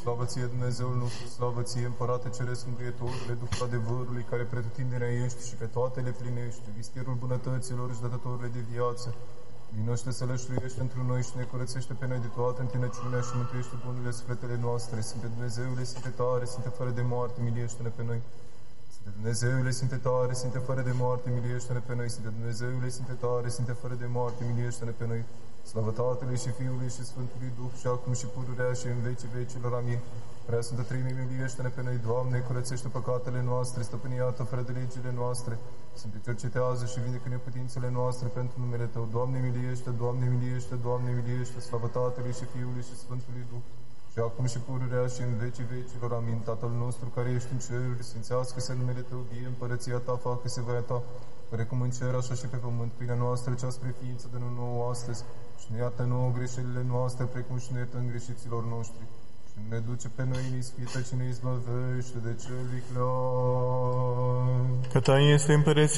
Slavă ție, Dumnezeul nostru, slavă ție, Împărate Ceresc, Mângâietorule, Duhul adevărului, care pretutindenea ești și pe toate le plinești, vistierul bunătăților și dătătorule de viață. Vinoște să lășluiești pentru noi și ne curățește pe noi de toată întinăciunea și mântuiește bunurile sufletele noastre. Sfinte Dumnezeule, Sfinte tare, Sfinte fără de moarte, miliește-ne pe noi. Sfinte Dumnezeule, Sfinte tare, Sfinte fără de moarte, miliește-ne pe noi. Sfinte Dumnezeule, Sfinte tare, Sfinte fără de moarte, miliește-ne pe noi. Slavă Tatălui și Fiului și Sfântului Duh, și acum și pururea și în vecii vecilor. Amin. Prea Sfântă Treime, miliește-ne pe noi, Doamne, curățește păcatele noastre, stăpâne iată fără de legile noastre. Sfinte, cercetează și vindecă neputințele noastre pentru numele Tău. Doamne, miliește, Doamne, miliește, Doamne, miliește, slavă Tatălui și Fiului și Sfântului Duh, și acum și pururea și în vecii vecilor. Amin. Tatăl nostru care ești în ceruri, sfințească-se numele Tău, vie împărăția Ta, facă-se voia Ta, precum în cer, așa și pe pământ. Pâinea noastră cea spre ființă dă-ne nouă astăzi și ne iartă nouă greșelile noastre, precum și ne iertăm greșiților noștri. Și nu ne duce pe noi în ispită, ci ne izbăvește de cel viclean. Că Ta este împărăția